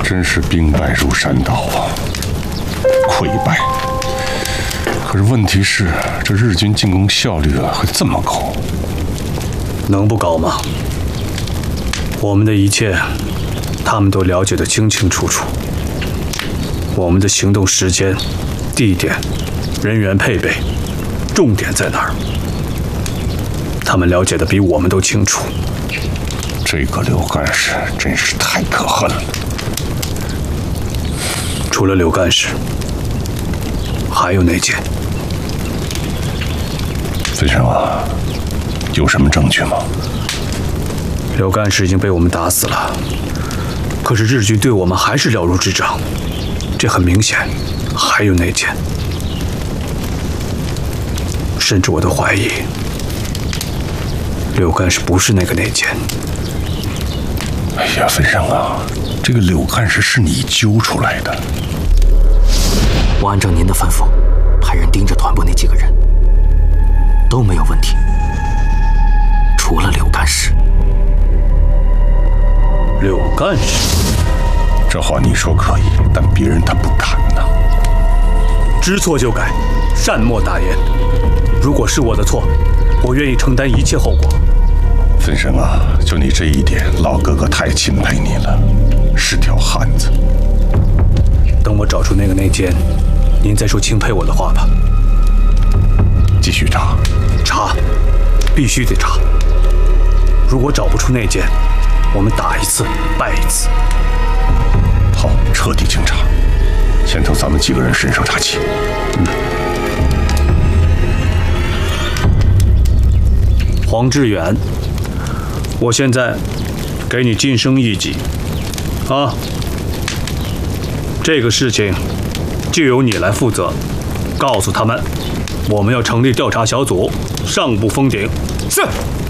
真是兵败如山倒啊，溃败。可是问题是，这日军进攻效率会这么高？ 能不高吗？我们的一切，他们都了解得清清楚楚。我们的行动时间、地点、人员配备，重点在哪儿？他们了解得比我们都清楚。 这个刘干事真是太可恨了。 除了刘干事，还有那件。 飞生啊，有什么证据吗？ 刘干事已经被我们打死了，可是日军对我们还是了如指掌，这很明显。还有那件，甚至我都怀疑刘干事不是那个内奸。 哎呀，飞生啊，这个柳干事是你揪出来的。 我按照您的吩咐，派人盯着团部那几个人，都没有问题，除了柳干事。 柳干事， 这话你说可以，但别人他不敢呐。 知错就改，善莫大焉。如果是我的错，我愿意承担一切后果。 飞生啊，就你这一点，老哥哥太钦佩你了，是条汉子。 等我找出那个内奸，您再说钦佩我的话吧。 继续查， 查，必须得查。如果找不出内奸，我们打一次败一次。 好，彻底清查。先从咱们几个人身上查起。 黄志远，我现在给你晋升一级，啊，这个事情就由你来负责。告诉他们，我们要成立调查小组，上不封顶。 是。